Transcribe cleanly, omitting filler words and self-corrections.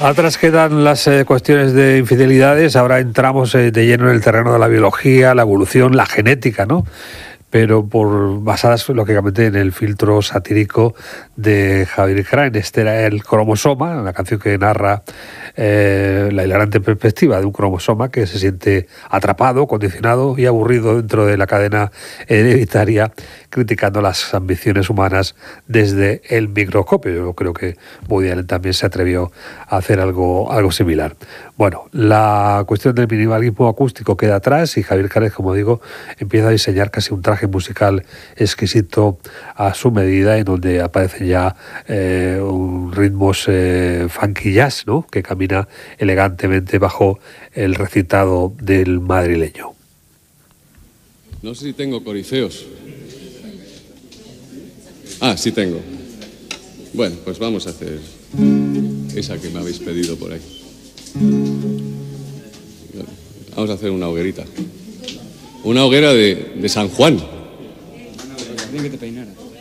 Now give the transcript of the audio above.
Atrás quedan las cuestiones de infidelidades, ahora entramos de lleno en el terreno de la biología, la evolución, la genética, ¿no? Pero basadas lógicamente en el filtro satírico de Javier Krain. Este era el cromosoma, la canción que narra la hilarante perspectiva de un cromosoma que se siente atrapado, condicionado y aburrido dentro de la cadena hereditaria, criticando las ambiciones humanas desde el microscopio. Yo creo que Woody Allen también se atrevió a hacer algo similar. Bueno, la cuestión del minimalismo acústico queda atrás y Javier Krain, como digo, empieza a diseñar casi un traje musical exquisito a su medida, en donde aparecen ya ritmos funky jazz, ¿no?, que camina elegantemente bajo el recitado del madrileño. No sé si tengo corifeos. Ah, sí tengo. Bueno, pues vamos a hacer esa que me habéis pedido por ahí. Vamos a hacer una hoguerita. Una hoguera de San Juan. Que te peinara.